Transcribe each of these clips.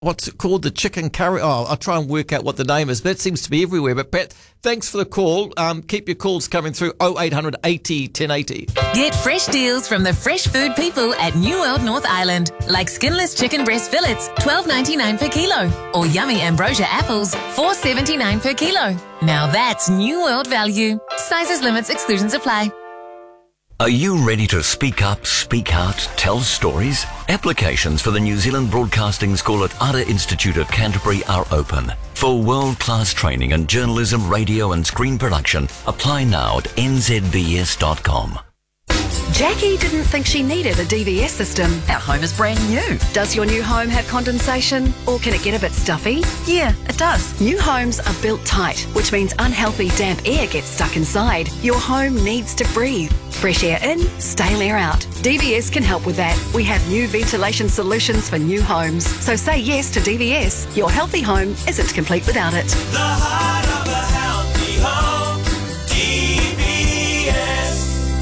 what's it called? The chicken curry. Oh, I'll try and work out what the name is. That seems to be everywhere. But Pat, thanks for the call. Keep your calls coming through 0800 80 1080. Get fresh deals from the fresh food people at New World North Island, like skinless chicken breast fillets, $12.99 per kilo, or yummy ambrosia apples, $4.79 per kilo. Now that's New World value. Sizes, limits, exclusions apply. Are you ready to speak up, speak out, tell stories? Applications for the New Zealand Broadcasting School at Ara Institute of Canterbury are open. For world-class training in journalism, radio and screen production, apply now at nzbs.com. Jackie didn't think she needed a DVS system. Our home is brand new. Does your new home have condensation, or can it get a bit stuffy? Yeah, it does. New homes are built tight, which means unhealthy damp air gets stuck inside. Your home needs to breathe. Fresh air in, stale air out. DVS can help with that. We have new ventilation solutions for new homes. So say yes to DVS. Your healthy home isn't complete without it. The heart of a healthy home, DVS.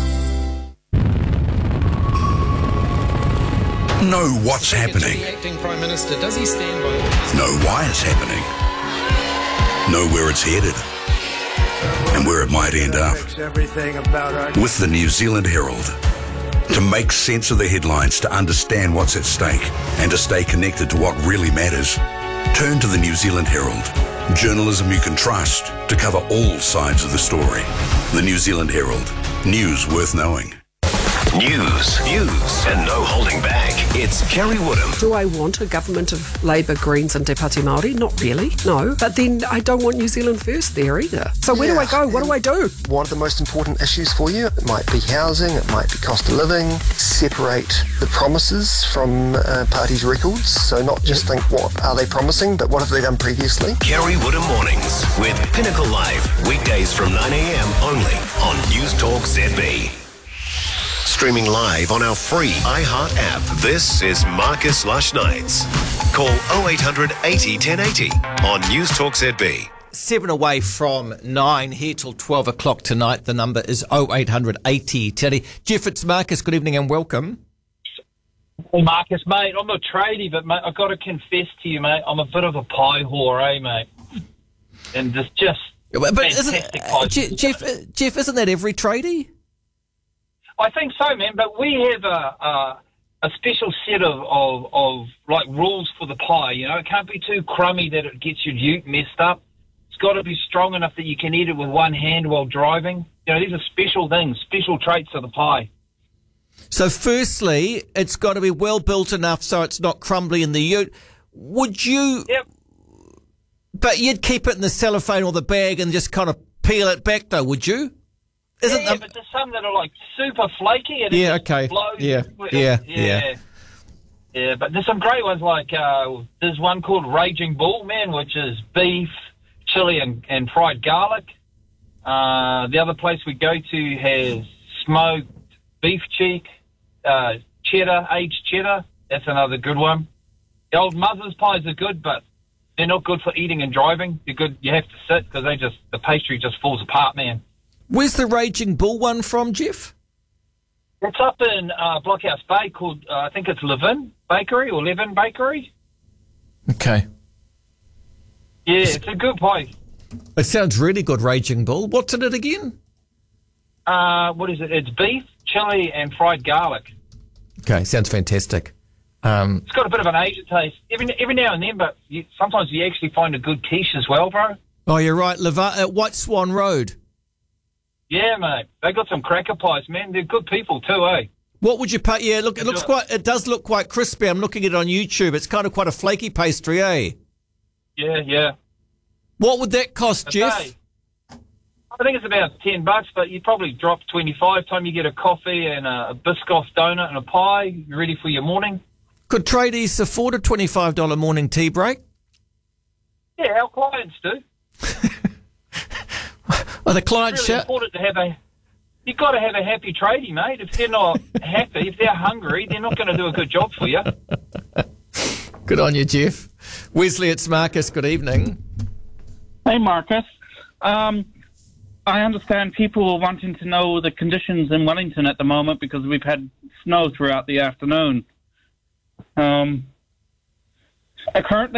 Know what's happening. The acting Prime Minister, does he stand by? Know why it's happening. Know where it's headed. And where it might end up. With the New Zealand Herald. To make sense of the headlines, to understand what's at stake, and to stay connected to what really matters, turn to the New Zealand Herald. Journalism you can trust to cover all sides of the story. The New Zealand Herald. News worth knowing. News, views, and no holding back. It's Kerry Woodham. Do I want a government of Labour, Greens and Te Pāti Māori? Not really, no. But then I don't want New Zealand First there either. So where do I go? What do I do? What are the most important issues for you? It might be housing, it might be cost of living. Separate the promises from parties' records. So not just think what are they promising, but what have they done previously? Kerry Woodham Mornings with Pinnacle Live. Weekdays from 9am only on News Talk ZB. Streaming live on our free iHeart app. This is Marcus Lush Nights. Call 0800 80 1080 on News Talk ZB. 7 away from 9, here till 12 o'clock tonight. The number is 0800 80 1080. Jeff, it's Marcus. Good evening and welcome. Hey, Marcus, mate, I'm a tradie, but, mate, I've got to confess to you, mate, I'm a bit of a pie whore, mate? And there's just but fantastic pies. Jeff, isn't that every tradie? I think so, man, but we have a special set of like rules for the pie, you know. It can't be too crummy that it gets your ute messed up. It's got to be strong enough that you can eat it with one hand while driving. You know, these are special things, special traits of the pie. So firstly, it's got to be well built enough so it's not crumbly in the ute. Would you... Yep. But you'd keep it in the cellophane or the bag and just kind of peel it back, though, would you? Yeah, but there's some that are like super flaky and yeah, it just okay. blows. Yeah, but there's some great ones like there's one called Raging Bull, man, which is beef, chili and fried garlic. The other place we go to has smoked beef cheek, cheddar, aged cheddar. That's another good one. The old mother's pies are good, but they're not good for eating and driving. They're good. You have to sit because the pastry just falls apart, man. Where's the Raging Bull one from, Jeff? It's up in Blockhouse Bay called, I think it's Levin Bakery or Levin Bakery. Okay. Yeah, it's a good pie. It sounds really good, Raging Bull. What's in it again? What is it? It's beef, chili and fried garlic. Okay, sounds fantastic. It's got a bit of an Asian taste every now and then, but sometimes you actually find a good quiche as well, bro. Oh, you're right. At White Swan Road. Yeah, mate. They got some cracker pies, man. They're good people too, eh? What would you pay? Yeah, look, it does look quite crispy. I'm looking at it on YouTube. It's kind of quite a flaky pastry, eh? Yeah. What would that cost, Jeff? I think it's about $10, but you probably drop 25 time you get a coffee and a Biscoff donut and a pie. You're ready for your morning. Could tradies afford a $25 morning tea break? Yeah, our clients do. Well, the clients it's really important to have you've got to have a happy tradie, mate. If they're not happy, if they're hungry, they're not going to do a good job for you. Good on you, Jeff. Wesley, it's Marcus. Good evening. Hey, Marcus. I understand people are wanting to know the conditions in Wellington at the moment because we've had snow throughout the afternoon. Currently